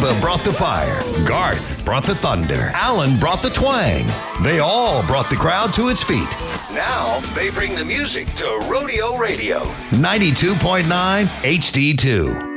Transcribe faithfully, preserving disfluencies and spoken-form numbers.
Reba brought the fire. Garth brought the thunder. Alan brought the twang. They all brought the crowd to its feet. Now they bring the music to Rodeo Radio. ninety-two point nine H D two.